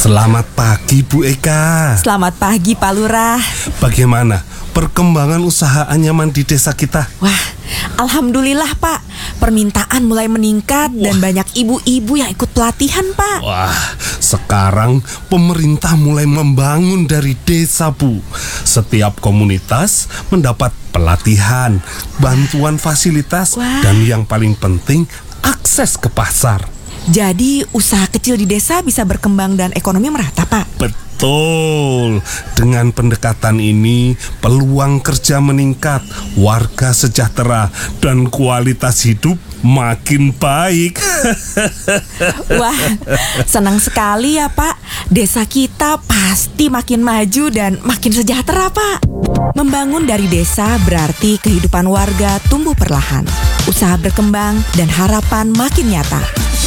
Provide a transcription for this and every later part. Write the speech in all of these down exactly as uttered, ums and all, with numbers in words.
Selamat pagi Bu Eka. Selamat pagi Pak Lurah. Bagaimana perkembangan usaha anyaman di desa kita? Wah, alhamdulillah Pak. Permintaan mulai meningkat Wah. dan banyak ibu-ibu yang ikut pelatihan Pak. Wah, sekarang pemerintah mulai membangun dari desa Bu. Setiap komunitas mendapat pelatihan, bantuan fasilitas, Wah. dan yang paling penting akses ke pasar. Jadi usaha kecil di desa bisa berkembang dan ekonomi merata Pak. Betul. Dengan pendekatan ini, peluang kerja meningkat, warga sejahtera, dan kualitas hidup makin baik. Wah, senang sekali ya Pak. Desa kita pasti makin maju dan makin sejahtera Pak. Membangun dari desa berarti kehidupan warga tumbuh perlahan, usaha berkembang, dan harapan makin nyata.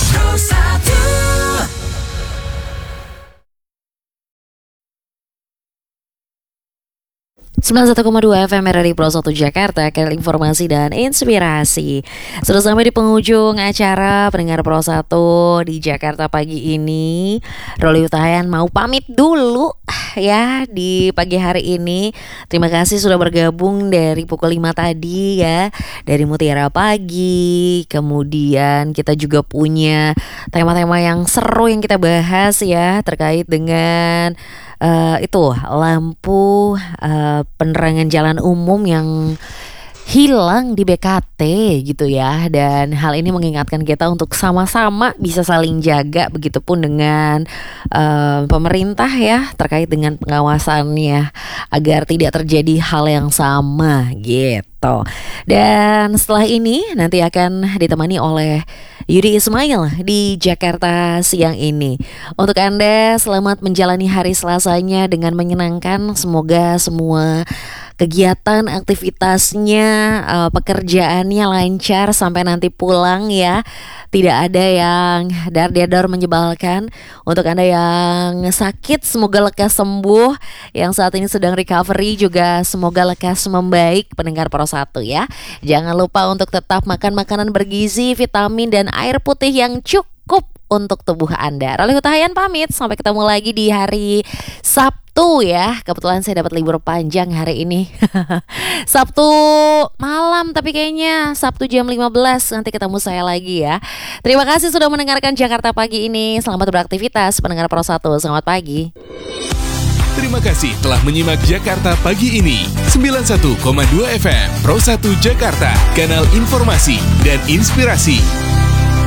sembilan puluh satu koma dua F M R R I Pro satu Jakarta, kanal informasi dan inspirasi. Sudah sampai di penghujung acara pendengar Pro satu di Jakarta pagi ini. Roli Utahayan mau pamit dulu ya di pagi hari ini. Terima kasih sudah bergabung dari pukul lima tadi ya, dari Mutiara Pagi. Kemudian kita juga punya tema-tema yang seru yang kita bahas ya, terkait dengan Uh, itu lampu uh, penerangan jalan umum yang hilang di B K T gitu ya. Dan hal ini mengingatkan kita untuk sama-sama bisa saling jaga, begitupun dengan uh, pemerintah ya, terkait dengan pengawasannya agar tidak terjadi hal yang sama gitu. Dan setelah ini nanti akan ditemani oleh Yudi Ismail di Jakarta siang ini. Untuk Anda, selamat menjalani hari Selasanya dengan menyenangkan. Semoga semua kegiatan, aktivitasnya, uh, pekerjaannya lancar sampai nanti pulang ya. Tidak ada yang dar-dar menyebalkan. Untuk Anda yang sakit, semoga lekas sembuh. Yang saat ini sedang recovery juga semoga lekas membaik, pendengar Pro satu ya. Jangan lupa untuk tetap makan makanan bergizi, vitamin, dan air putih yang cukup untuk tubuh Anda. Roli Utahayan pamit, sampai ketemu lagi di hari Sabtu ya. Kebetulan saya dapat libur panjang hari ini. Sabtu malam, tapi kayaknya Sabtu jam lima belas nanti ketemu saya lagi ya. Terima kasih sudah mendengarkan Jakarta pagi ini. Selamat beraktivitas pendengar Pro satu. Selamat pagi. Terima kasih telah menyimak Jakarta pagi ini. sembilan puluh satu koma dua F M Pro satu Jakarta, kanal informasi dan inspirasi.